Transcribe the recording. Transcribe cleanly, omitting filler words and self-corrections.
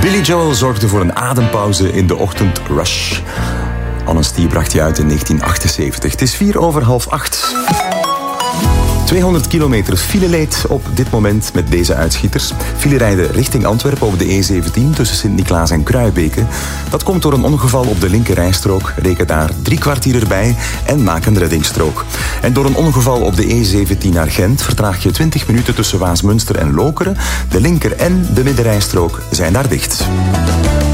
Billy Joel zorgde voor een adempauze in de ochtendrush. Honesty bracht hij uit in 1978. Het is 7:45. 200 kilometer fileleed op dit moment met deze uitschieters. File rijden richting Antwerpen op de E17 tussen Sint-Niklaas en Kruibeke. Dat komt door een ongeval op de linkerrijstrook. Reken daar 3 kwartier erbij en maak een reddingsstrook. En door een ongeval op de E17 naar Gent vertraag je 20 minuten tussen Waasmunster en Lokeren. De linker- en de middenrijstrook zijn daar dicht.